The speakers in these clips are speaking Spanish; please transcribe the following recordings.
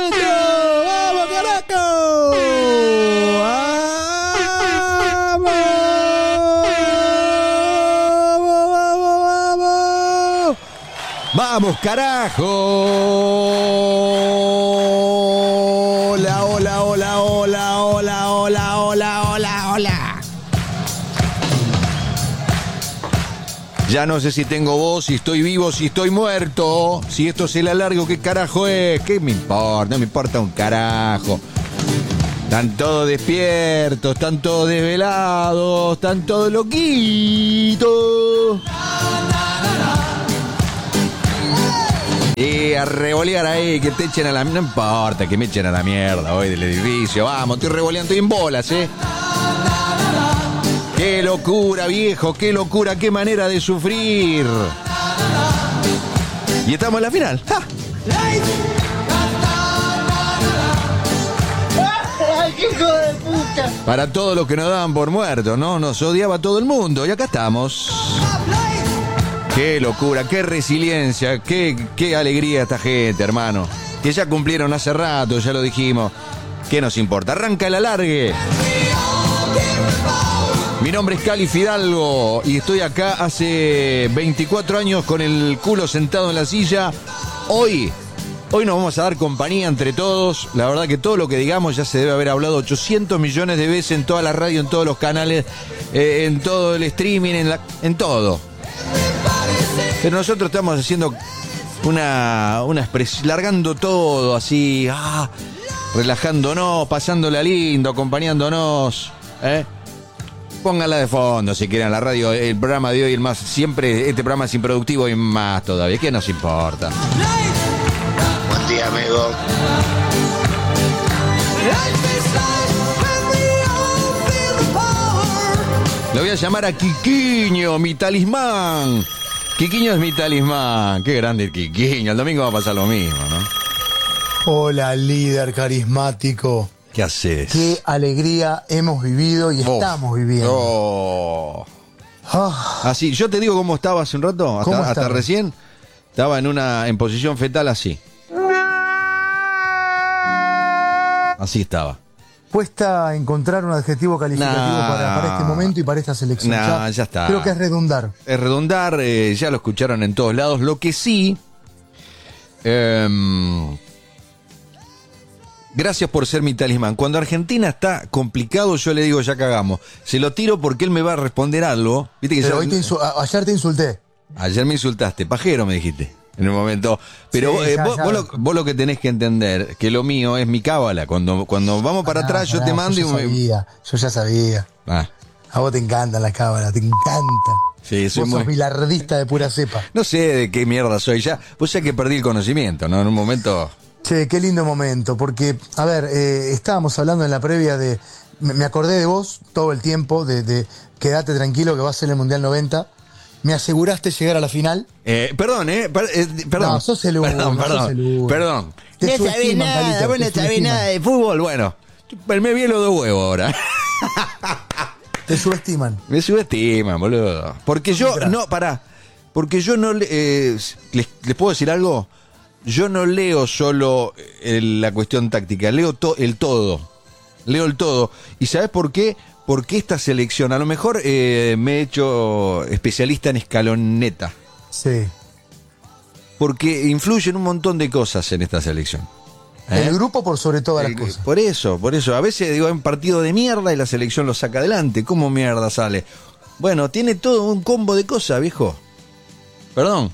esto! ¡Vamos, carajo! ¡Vamos! ¡Vamos, carajo! Hola, hola, hola, hola, hola, hola, hola, hola, hola. Ya no sé si tengo voz, si estoy vivo, si estoy muerto. Si esto se le alargo, ¿qué carajo es? ¿Qué me importa? No me importa un carajo. Están todos despiertos, están todos desvelados, están todos loquitos. Y a revolear ahí, que te echen a la... No importa que me echen a la mierda hoy del edificio. Vamos, estoy revoleando, estoy en bolas, ¡Qué locura, viejo! ¡Qué locura! ¡Qué manera de sufrir! Y estamos en la final. ¡Ja! ¡Ay, qué hijo de puta! Para todos los que nos daban por muertos, ¿no? Nos odiaba todo el mundo. Y acá estamos. ¡Qué locura! ¡Qué resiliencia! ¡Qué alegría esta gente, hermano! Que ya cumplieron hace rato, ya lo dijimos. ¿Qué nos importa? ¡Arranca el alargue! Mi nombre es Cali Fidalgo y estoy acá hace 24 años con el culo sentado en la silla. Hoy nos vamos a dar compañía entre todos. La verdad que todo lo que digamos ya se debe haber hablado 800 millones de veces en toda la radio, en todos los canales, en todo el streaming, en todo. Pero nosotros estamos haciendo una expresión, largando todo así, relajándonos, pasándola lindo, acompañándonos, Pónganla de fondo si quieren la radio, el programa de hoy, el más, siempre este programa es improductivo y más todavía. ¿Qué nos importa? Buen día, amigo. Lo voy a llamar a Quiquiño, mi talismán. Quiquiño es mi talismán. Qué grande el Quiquiño. El domingo va a pasar lo mismo, ¿no? Hola, líder carismático. ¿Qué haces? Qué alegría hemos vivido y estamos viviendo. Así, yo te digo cómo estaba hace un rato, hasta recién. Estaba en posición fetal así. Así estaba. Cuesta encontrar un adjetivo calificativo para este momento y para esta selección. Ya está. Creo que es redundar. Es redundar, ya lo escucharon en todos lados. Lo que sí... gracias por ser mi talismán. Cuando Argentina está complicado, yo le digo, ya cagamos. Se lo tiro porque él me va a responder algo. ¿Viste que pero ya... ayer te insulté. Ayer me insultaste, pajero me dijiste, en un momento. Pero sí, vos lo que tenés que entender, que lo mío es mi cábala. Cuando vamos para atrás, yo te mando yo ya sabía. A vos te encantan las cábalas, te encantan. Sí, soy vos sos bilardista de pura cepa. No sé de qué mierda soy ya. Vos ya que perdí el conocimiento, ¿no? En un momento... Che, qué lindo momento, porque, a ver, estábamos hablando en la previa de... Me acordé de vos todo el tiempo, de quédate tranquilo que va a ser el Mundial 90. Me aseguraste llegar a la final. Perdón. No, sos el uno. Perdón. No sabés nada, vos no sabés nada de fútbol. Bueno, me vi los dos huevos ahora. Te subestiman. Me subestiman, boludo. Porque yo, porque yo no... ¿les puedo decir algo? Yo no leo solo la cuestión táctica, leo el todo. Leo el todo. ¿Y sabes por qué? Porque esta selección, a lo mejor me he hecho especialista en escaloneta. Sí. Porque influyen un montón de cosas en esta selección. El grupo por sobre todas las cosas. Por eso. A veces digo, hay un partido de mierda y la selección lo saca adelante. ¿Cómo mierda sale? Bueno, tiene todo un combo de cosas, viejo. Perdón.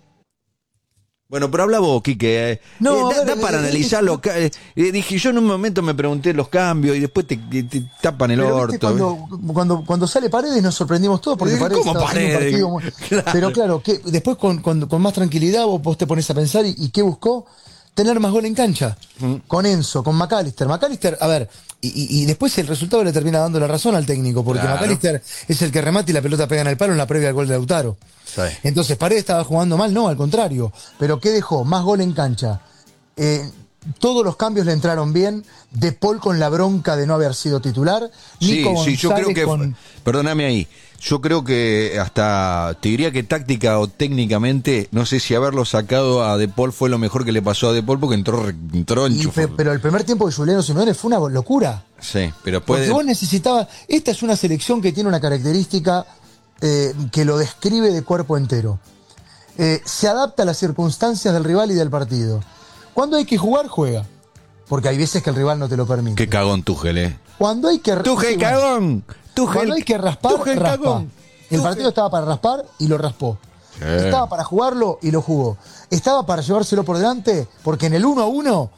Bueno, pero habla vos, Quique. Da para analizarlo. Dije, yo en un momento me pregunté los cambios y después te tapan el orto. Cuando sale Paredes nos sorprendimos todos porque Paredes ¿cómo Paredes? Claro. Pero claro, que después con más tranquilidad vos te pones a pensar y ¿qué buscó? Tener más gol en cancha. Con Enzo, con McAllister. McAllister, a ver, y después el resultado le termina dando la razón al técnico, porque claro. McAllister es el que remata y la pelota pega en el palo en la previa al gol de Lautaro. Sí. Entonces Paredes estaba jugando mal, no, al contrario. Pero ¿qué dejó? Más gol en cancha. todos los cambios le entraron bien. De Paul con la bronca de no haber sido titular. Nico yo creo González que, perdóname ahí, yo creo que hasta, te diría que táctica o técnicamente, no sé si haberlo sacado a De Paul fue lo mejor que le pasó a De Paul porque entró enchufado. Pero el primer tiempo de Juliano Simeone fue una locura. Sí, pero Porque vos necesitabas. Esta es una selección que tiene una característica que lo describe de cuerpo entero. Se adapta a las circunstancias del rival y del partido. Cuando hay que jugar, juega. Porque hay veces que el rival no te lo permite. Qué cagón Tuchel, Cuando hay que... Tuchel cagón. Cuando hay que raspar, Tuchel raspa. cagón. El partido estaba para raspar y lo raspó. Estaba para jugarlo y lo jugó. Estaba para llevárselo por delante porque en el 1-1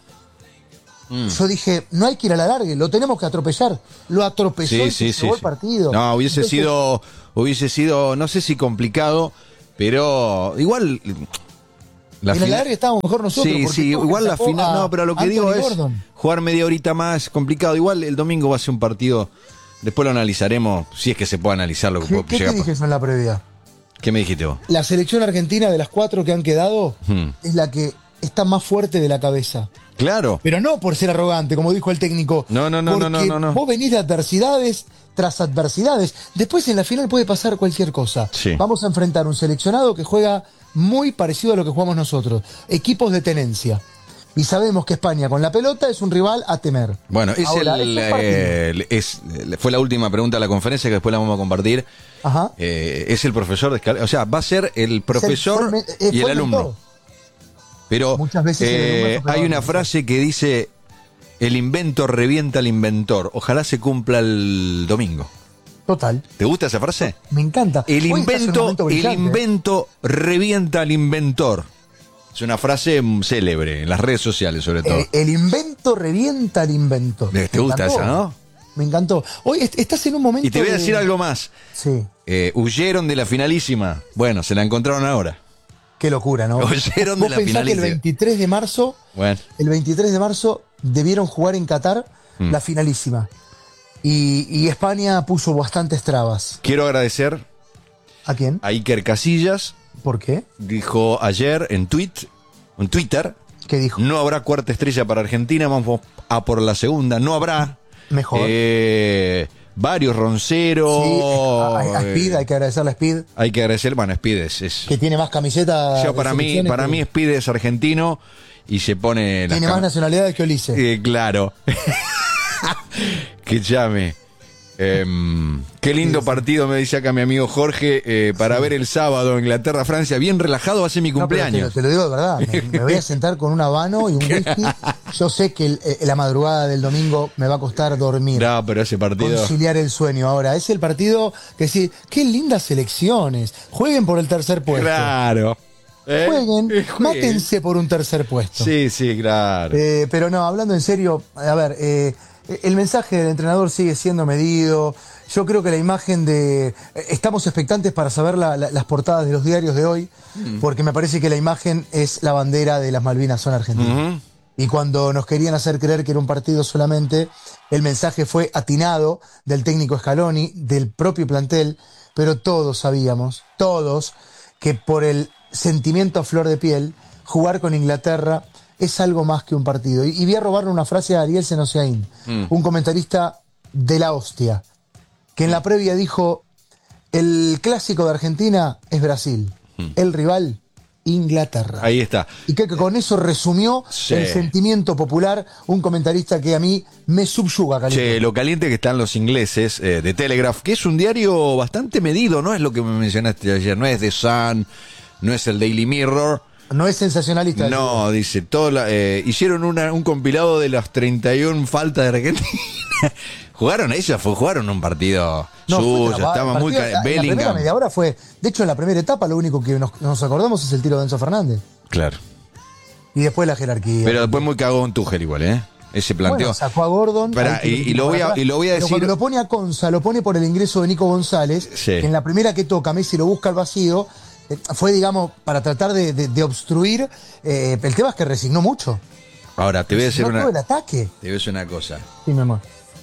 yo dije, no hay que ir a la larga, lo tenemos que atropellar. Lo atropelló y se llevó el partido. No, hubiese sido, no sé si complicado, pero igual... En la larga estábamos mejor nosotros. Sí, igual la final. No, pero lo que digo es jugar media horita más complicado. Igual el domingo va a ser un partido. Después lo analizaremos, si es que se puede analizar lo que puede llegar. ¿Qué te dije eso en la previa? ¿Qué me dijiste vos? La selección argentina de las 4 que han quedado es la que está más fuerte de la cabeza. Claro. Pero no por ser arrogante, como dijo el técnico. No. Vos venís de adversidades tras adversidades. Después en la final puede pasar cualquier cosa. Sí. Vamos a enfrentar un seleccionado que juega muy parecido a lo que jugamos nosotros. Equipos de tenencia. Y sabemos que España con la pelota es un rival a temer. Bueno, fue la última pregunta de la conferencia que después la vamos a compartir. Ajá. Es el profesor de Scaloni. O sea, va a ser el profesor y el alumno. Pero muchas veces hay una frase que dice: el invento revienta al inventor. Ojalá se cumpla el domingo. Total. ¿Te gusta esa frase? Me encanta. El invento revienta al inventor. Es una frase célebre en las redes sociales, sobre todo. El invento revienta al inventor. ¿Te gusta esa, no? Me encantó. Hoy estás en un momento. Y te voy a decir algo más. Sí. Huyeron de la finalísima. Bueno, se la encontraron ahora. Qué locura, ¿no? Huyeron de la finalísima. Que el 23 de marzo. Bueno. El 23 de marzo debieron jugar en Qatar la finalísima. Y España puso bastantes trabas. Quiero agradecer. ¿A quién? A Iker Casillas. ¿Por qué? Dijo ayer en Twitter. ¿Qué dijo? No habrá cuarta estrella para Argentina, vamos a por la segunda. No habrá. Mejor. Varios ronceros. Sí, a Speed, hay que agradecerle a Speed. Hay que agradecer, bueno, Speed es que tiene más camisetas. Para mí Speed es argentino y se pone... Tiene más nacionalidades que Ulises. Claro. Que llame. Qué lindo partido, me dice acá mi amigo Jorge, para ver el sábado Inglaterra-Francia, bien relajado, hace mi cumpleaños. Te lo digo de verdad, me voy a sentar con un habano y un whisky. Yo sé que la madrugada del domingo me va a costar dormir. No, pero ese partido... Conciliar el sueño. Ahora, es el partido que sí, qué lindas selecciones. Jueguen por el tercer puesto. Claro. Jueguen, mátense por un tercer puesto. Sí, claro. Pero no, hablando en serio, a ver... el mensaje del entrenador sigue siendo medido. Yo creo que la imagen de... Estamos expectantes para saber las portadas de los diarios de hoy, porque me parece que la imagen es la bandera de las Malvinas son argentinas. Y cuando nos querían hacer creer que era un partido solamente, el mensaje fue atinado del técnico Scaloni, del propio plantel, pero todos sabíamos, que por el sentimiento a flor de piel, jugar con Inglaterra es algo más que un partido. Y voy a robarle una frase a Ariel Senosiaín, un comentarista de la hostia, que en la previa dijo: el clásico de Argentina es Brasil, el rival Inglaterra. Ahí está. Y que con eso resumió el sentimiento popular, un comentarista que a mí me subyuga, caliente. Lo caliente que están los ingleses de Telegraph, que es un diario bastante medido, no es lo que me mencionaste ayer, no es The Sun, no es el Daily Mirror. No es sensacionalista. No, dice, hicieron un compilado de las 31 faltas de Argentina. Jugaron un partido suyo, estaba muy... Bellingham. La primera media hora fue... De hecho, en la primera etapa lo único que nos acordamos es el tiro de Enzo Fernández. Claro. Y después la jerarquía. Pero después muy cagón Tuchel igual, Ese planteo. Bueno, sacó a Gordon. Y lo voy a decir... Cuando lo pone a Conza, lo pone por el ingreso de Nico González, que en la primera que toca, Messi lo busca al vacío... Fue, digamos, para tratar de obstruir. El tema es que resignó mucho. Ahora, te voy a decir el ataque. Te voy a decir una cosa. Sí, mi amor.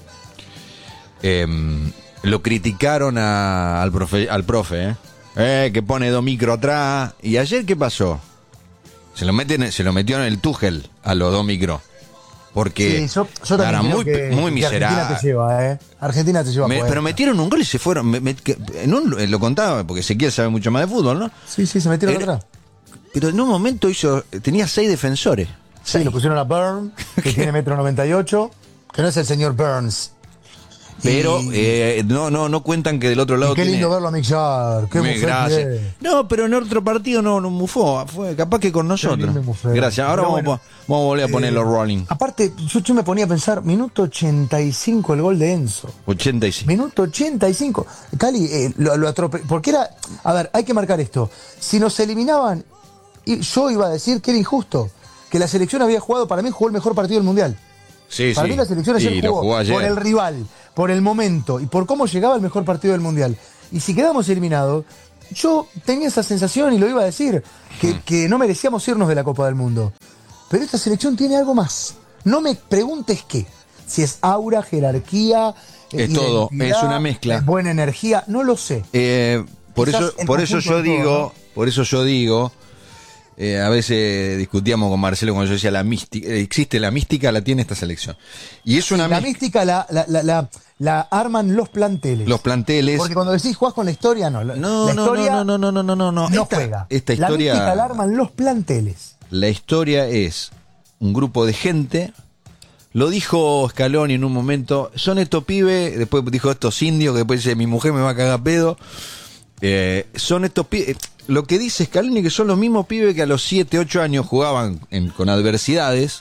Lo criticaron al profe, que pone 2 micros atrás. ¿Y ayer qué pasó? Se lo metió en el Tuchel a los dos micros. Porque Sí, yo también era creo muy que miserable. Argentina te lleva, Argentina te lleva puesta. Pero metieron un gol y se fueron. Lo contaba, porque Ezequiel sabe mucho más de fútbol, ¿no? Sí, se metieron atrás. Pero en un momento tenía 6 defensores. Sí, lo pusieron a Burns, que tiene 1,98 m, que no es el señor Burns. Pero no cuentan que del otro lado qué tiene... lindo verlo a Mick Jagger, qué mujer gracias. que es. No, pero en otro partido no mufó, fue capaz que con nosotros. lindo mujer. Gracias. Ahora Pero vamos a volver a poner los rolling. Aparte, yo me ponía a pensar, minuto 85 el gol de Enzo. 85. Minuto 85. Cali, lo atropelló. Porque era. A ver, hay que marcar esto. Si nos eliminaban, yo iba a decir que era injusto. Que la selección había jugado, para mí jugó el mejor partido del mundial. Sí, Para mí la selección ayer jugó ayer. por el rival, por el momento y por cómo llegaba el mejor partido del mundial. Y si quedamos eliminados, yo tenía esa sensación y lo iba a decir, que no merecíamos irnos de la Copa del Mundo. Pero esta selección tiene algo más. No me preguntes qué. Si es aura, jerarquía, es todo, es una mezcla. Es buena energía, no lo sé. Por eso yo digo, a veces discutíamos con Marcelo cuando yo decía la mística, existe la mística, la tiene esta selección. Y es una la mística la arman los planteles. Los planteles. Porque cuando decís jugás con la historia, no. No Juega. Esta historia. La mística la arman los planteles. La historia es un grupo de gente. Lo dijo Scaloni en un momento. Son estos pibes. Después dijo estos indios. Que después dice: mi mujer me va a cagar pedo. Son estos pibes. Lo que dice Scaloni que son los mismos pibes que a los 7, 8 años jugaban con adversidades.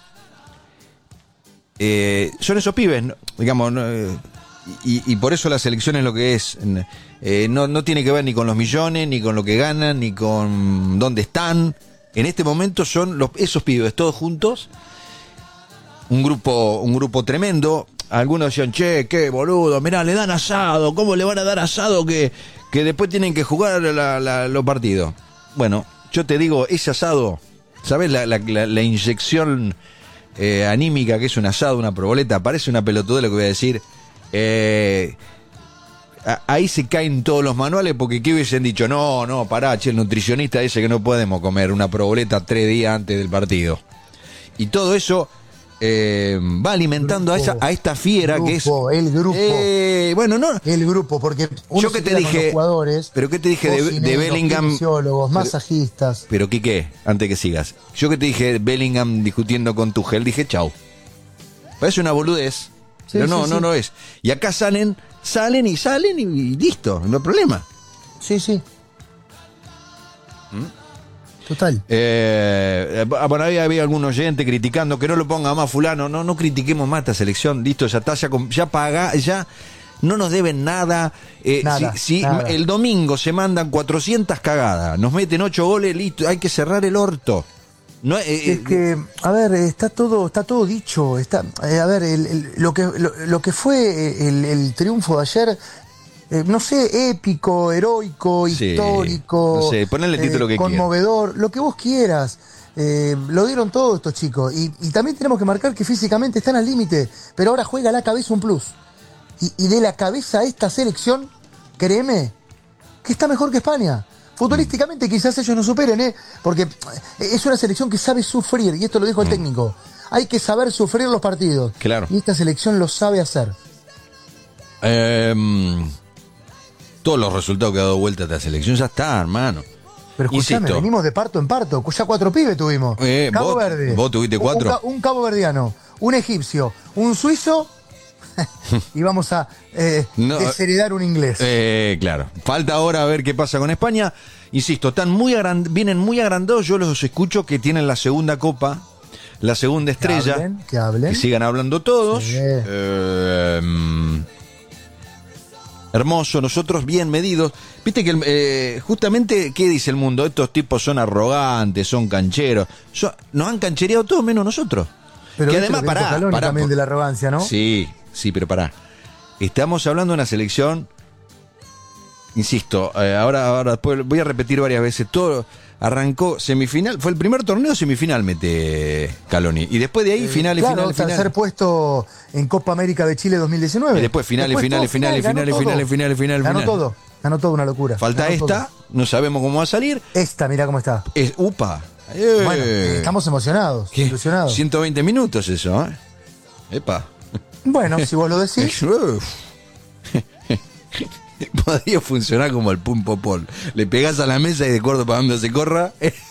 Son esos pibes, digamos, y por eso la selección es lo que es. No tiene que ver ni con los millones, ni con lo que ganan, ni con dónde están. En este momento son esos pibes, todos juntos. Un grupo tremendo. Algunos decían: che, qué boludo, mirá, le dan asado. ¿Cómo le van a dar asado que después tienen que jugar los partidos? Bueno, yo te digo, ese asado, ¿sabes la inyección anímica que es un asado, una proboleta? Parece una pelotudez lo que voy a decir. Ahí se caen todos los manuales, porque ¿qué hubiesen dicho? No, pará, che, el nutricionista dice que no podemos comer una proboleta 3 días antes del partido. Y todo eso va alimentando a esta fiera que es el grupo. Bueno, no. El grupo, porque uno yo que te dije, los jugadores, pero qué te dije de Bellingham, fisiólogos, masajistas. Pero Quique, antes que sigas, yo que te dije Bellingham discutiendo con Tuchel, dije chau. Parece una boludez, pero no es. Y acá salen y listo, no hay problema. Sí. Total. Bueno, había algún oyente criticando que no lo ponga más fulano. No critiquemos más esta selección. Listo, ya está, ya paga, ya no nos deben nada. Nada. El domingo se mandan 400 cagadas, nos meten 8 goles, listo, hay que cerrar el orto. No, es que, a ver, está todo dicho. A ver, lo que fue el triunfo de ayer. No sé, épico, heroico, histórico, no sé, ponle el título que conmovedor, lo que vos quieras. Lo dieron todos estos chicos. Y también tenemos que marcar que físicamente están al límite, pero ahora juega la cabeza un plus. Y de la cabeza esta selección, créeme, que está mejor que España. Futbolísticamente quizás ellos no superen, porque es una selección que sabe sufrir, y esto lo dijo el técnico. Hay que saber sufrir los partidos. Claro. Y esta selección lo sabe hacer. Todos los resultados que ha dado vuelta esta selección ya está, hermano. Pero escuchame, venimos de parto en parto. Ya 4 pibes tuvimos. Cabo Verde. ¿Vos tuviste 4? Un cabo verdiano, un egipcio, un suizo y vamos a desheredar un inglés. Claro. Falta ahora ver qué pasa con España. Insisto, vienen muy agrandados. Yo los escucho que tienen la segunda copa, la segunda estrella. Que hablen. Que sigan hablando todos. Sí. Hermoso, nosotros bien medidos. Viste que justamente, ¿qué dice el mundo? Estos tipos son arrogantes, son cancheros. Nos han canchereado todos menos nosotros. Pero que además, pará, también de la arrogancia, ¿no? Sí, pero pará. Estamos hablando de una selección, insisto, ahora después voy a repetir varias veces, todo arrancó semifinal, fue el primer torneo semifinal mete Scaloni, y después de ahí final. Tercer puesto en Copa América de Chile 2019. Y después final. Ganó todo, una locura. Falta ganó esta, todo. no sabemos cómo va a salir. Mirá cómo está. Upa, Bueno, estamos emocionados, ¿Qué? ilusionados. 120 minutos eso, ¿eh? Epa. Bueno, si vos lo decís. Podría funcionar como el pum popol. Le pegás a la mesa y de acuerdo para donde se corra.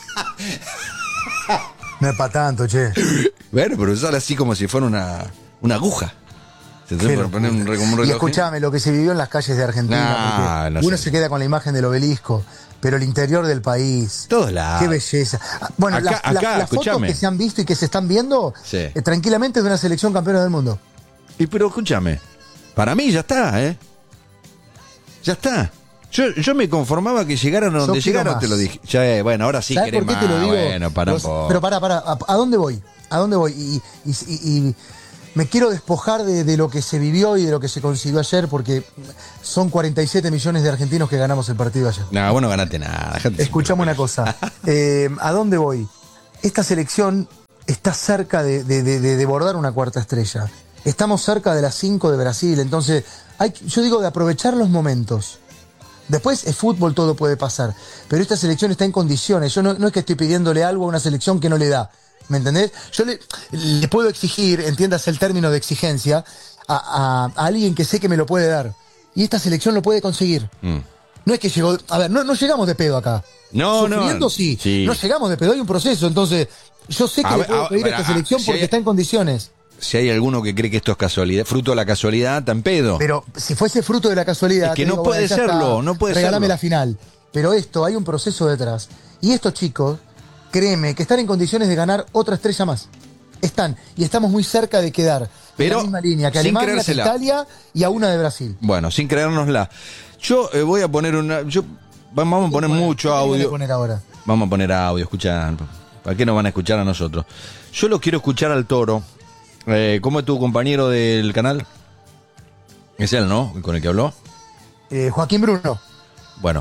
No es para tanto, che. Bueno, pero usar así como si fuera una aguja. Se te puede poner como un reloj. Y escuchame, lo que se vivió en las calles de Argentina. No, no uno sé. se queda con la imagen del obelisco, pero el interior del país. Todos lados. Qué belleza. Bueno, Acá, las fotos escuchame. que se han visto y que se están viendo, Sí. tranquilamente es de una selección campeona del mundo. Y pero escúchame, para mí ya está, ¿eh? Ya está. Yo me conformaba que llegaran a donde Yo quiero llegaran, más. te lo dije. Ya, bueno, ahora sí ¿Sabes querés por qué más. te lo digo? Bueno, para un poco. Pero pará, ¿a dónde voy? ¿A dónde voy? Y me quiero despojar de lo que se vivió y de lo que se consiguió ayer, porque son 47 millones de argentinos que ganamos el partido ayer. No, vos no ganaste nada. dejate Escuchame una cosa. ¿A dónde voy? Esta selección está cerca de bordar una cuarta estrella. Estamos cerca de las 5 de Brasil. Entonces, yo digo de aprovechar los momentos. Después es fútbol, todo puede pasar. Pero esta selección está en condiciones. Yo no es que estoy pidiéndole algo a una selección que no le da. ¿Me entendés? Yo le puedo exigir, entiendas el término de exigencia, a alguien que sé que me lo puede dar. Y esta selección lo puede conseguir. No es que llegó. A ver, no llegamos de pedo acá. Sufriendo, sí. No llegamos de pedo, hay un proceso. Entonces, yo sé que le puedo pedir a esta selección porque está en condiciones. Si hay alguno que cree que esto es casualidad, fruto de la casualidad, tan pedo. Pero si fuese fruto de la casualidad. Es que te no digo, puede ya serlo, está, no puede regálame serlo. la final. Pero esto, hay un proceso detrás. Y estos chicos, créeme, que están en condiciones de ganar otra estrella más. Están, y estamos muy cerca de quedar en la misma línea que sin Alemania, que creérsela. Italia y a una de Brasil. Bueno, sin creérnosla. Yo voy a poner vamos a poner mucho ¿Qué voy a audio. poner ahora? Vamos a poner audio, escuchan. ¿Para qué nos van a escuchar a nosotros? Yo lo quiero escuchar al Toro. ¿Cómo es tu compañero del canal? Es él, ¿no? Con el que habló. Joaquín Bruno. Bueno.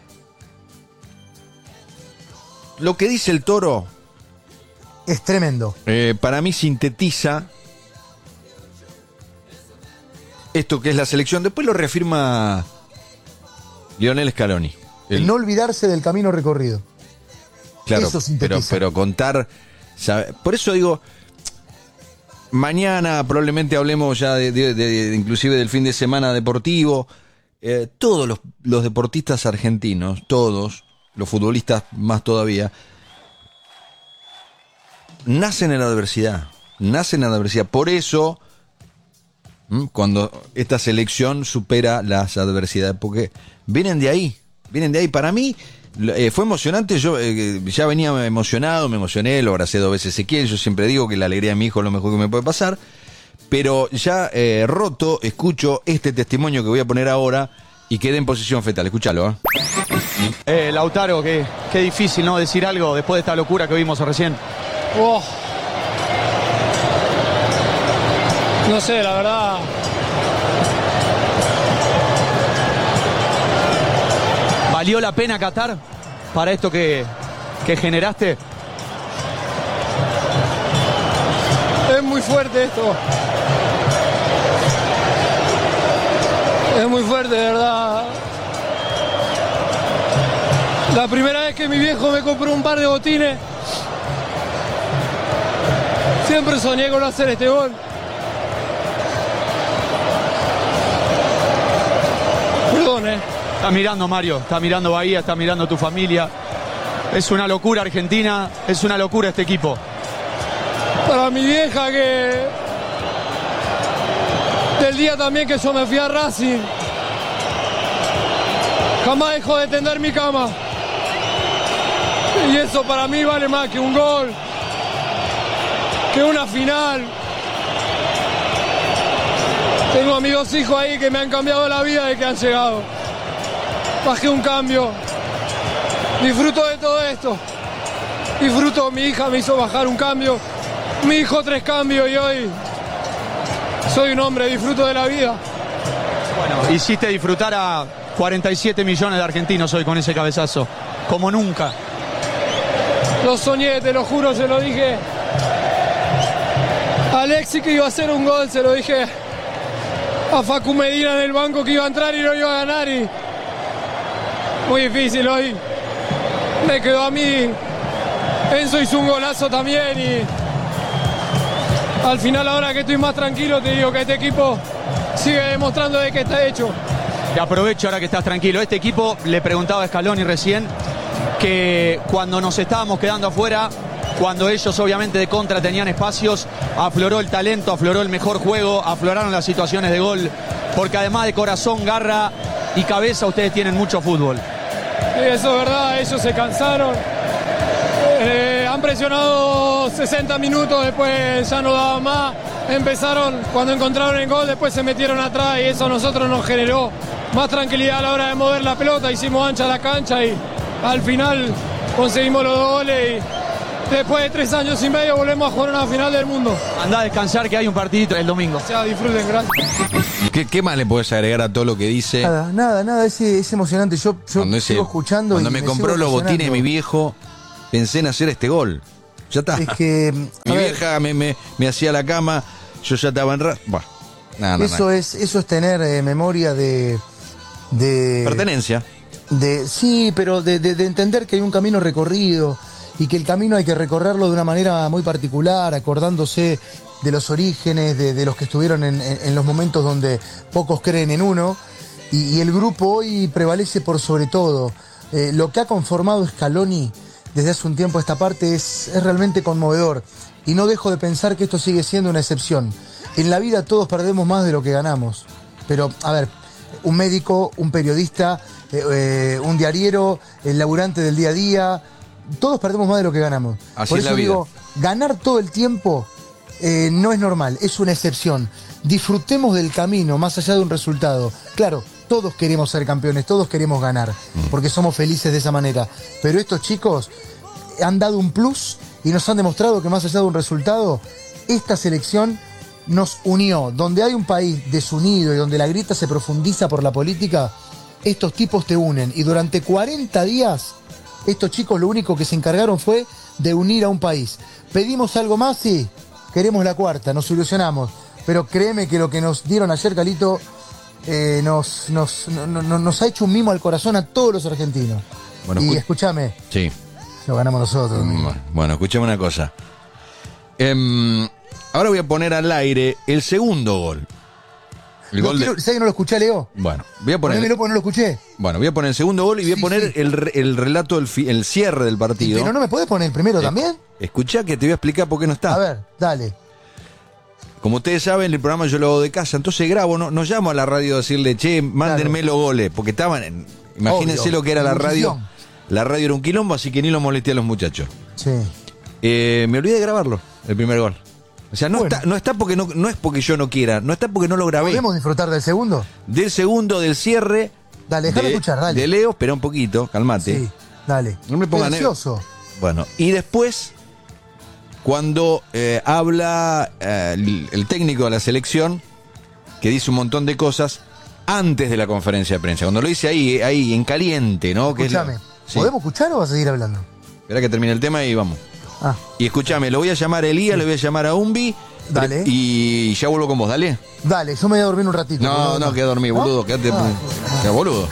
Lo que dice el Toro, Es tremendo. para mí sintetiza esto que es la selección. Después lo reafirma Lionel Scaloni. El no olvidarse del camino recorrido. Claro, Eso sintetiza. pero contar, por eso digo, mañana probablemente hablemos ya de inclusive del fin de semana deportivo. Todos los deportistas argentinos, todos, los futbolistas más todavía, nacen en la adversidad. Por eso, cuando esta selección supera las adversidades, porque vienen de ahí. Para mí fue emocionante. Yo ya venía emocionado, me emocioné, lo abracé 2 veces Ezequiel. Yo siempre digo que la alegría de mi hijo es lo mejor que me puede pasar. Pero ya roto, escucho este testimonio que voy a poner ahora y quedé en posición fetal. Escúchalo, Lautaro, qué difícil, ¿no? Decir algo después de esta locura que vimos recién. Oh. No sé, la verdad. ¿Valió la pena Qatar para esto que generaste? Es muy fuerte esto. Es muy fuerte, de verdad. La primera vez que mi viejo me compró un par de botines, siempre soñé con hacer este gol. Perdón, Está mirando Mario, está mirando Bahía, está mirando tu familia. Es una locura Argentina, es una locura este equipo. Para mi vieja que... Del día también que yo me fui a Racing, jamás dejó de tender mi cama. Y eso para mí vale más que un gol, que una final. Tengo a mis 2 hijos ahí que me han cambiado la vida de que han llegado. Bajé un cambio. Disfruto de todo esto. Disfruto, mi hija me hizo bajar un cambio. Mi hijo 3 cambios y hoy soy un hombre, disfruto de la vida. Bueno, hiciste disfrutar a 47 millones de argentinos hoy con ese cabezazo, como nunca. Lo soñé, te lo juro, se lo dije a Alexis que iba a hacer un gol, se lo dije a Facu Medina en el banco que iba a entrar y no iba a ganar. Y muy difícil hoy. Me quedó a mí Enzo hizo un golazo también y al final, ahora que estoy más tranquilo, te digo que este equipo sigue demostrando de que está hecho. Te aprovecho ahora que estás tranquilo. Este equipo, le preguntaba a Scaloni recién, que cuando nos estábamos quedando afuera, cuando ellos obviamente de contra tenían espacios, afloró el talento, afloró el mejor juego, afloraron las situaciones de gol, porque además de corazón, garra y cabeza, ustedes tienen mucho fútbol. Sí, eso es verdad, ellos se cansaron. Han presionado 60 minutos, después ya no daban más. Empezaron, cuando encontraron el gol, después se metieron atrás y eso a nosotros nos generó más tranquilidad a la hora de mover la pelota. Hicimos ancha la cancha y al final conseguimos los 2 goles y después de 3 años y medio volvemos a jugar una final del mundo. Andá a descansar, que hay un partidito el domingo. O sea, disfruten, gracias. ¿Qué más le podés agregar a todo lo que dice? Nada, es emocionante. Yo sigo escuchando. Cuando y me compró los botines mi viejo, pensé en hacer este gol. Ya está. Es que mi vieja me hacía la cama, yo ya estaba en eso es tener memoria de pertenencia. Sí, pero de entender que hay un camino recorrido y que el camino hay que recorrerlo de una manera muy particular, acordándose de los orígenes, de los que estuvieron en los momentos donde pocos creen en uno, y el grupo hoy prevalece por sobre todo. Lo que ha conformado Scaloni desde hace un tiempo a esta parte es realmente conmovedor, y no dejo de pensar que esto sigue siendo una excepción. En la vida todos perdemos más de lo que ganamos, pero a ver, un médico, un periodista, un diariero, el laburante del día a día, todos perdemos más de lo que ganamos. Así Por es eso la vida. digo, ganar todo el tiempo no es normal, es una excepción. Disfrutemos del camino más allá de un resultado. Claro, todos queremos ser campeones, todos queremos ganar, porque somos felices de esa manera. Pero estos chicos han dado un plus y nos han demostrado que más allá de un resultado, esta selección nos unió. Donde hay un país desunido y donde la grieta se profundiza por la política, estos tipos te unen. Y durante 40 días, estos chicos lo único que se encargaron fue de unir a un país. ¿Pedimos algo más? Sí. Queremos la cuarta, nos ilusionamos. Pero créeme que lo que nos dieron ayer, Calito, nos ha hecho un mimo al corazón a todos los argentinos. Bueno, y escúchame, sí. lo ganamos nosotros. Bueno, escuchame una cosa. Ahora voy a poner al aire el segundo gol. ¿Sabes que no lo escuché, Leo? Bueno, voy a poner. Ponémelo porque no lo escuché. Bueno, voy a poner el segundo gol y voy a poner el relato, el cierre del partido. Pero no me podés poner el primero también. Escuchá que te voy a explicar por qué no está. A ver, dale. Como ustedes saben, el programa yo lo hago de casa, entonces grabo, no llamo a la radio a decirle, che, mándenme los goles, porque estaban, imagínense lo que era la radio. La radio era un quilombo, así que ni lo molesté a los muchachos. Sí. Me olvidé de grabarlo, el primer gol. O sea, Bueno. no está porque no es porque yo no quiera, no está porque no lo grabé. ¿Podemos disfrutar del segundo? Del segundo, del cierre. Dale, déjame escuchar, dale. De Leo, espera un poquito, calmate. Sí, dale. No me pongan Precioso. Bueno, y después, cuando habla el técnico de la selección, que dice un montón de cosas antes de la conferencia de prensa. Cuando lo dice ahí en caliente, ¿no? Escúchame, Sí. ¿podemos escuchar o vas a seguir hablando? Espera que termine el tema y vamos. Ah, Y escúchame, lo voy a llamar a Elías, lo voy a llamar a Umbi. Dale. Y ya vuelvo con vos, dale. dale, yo me voy a dormir un ratito. No, queda dormir, boludo, quédate. Ah, Ya, boludo.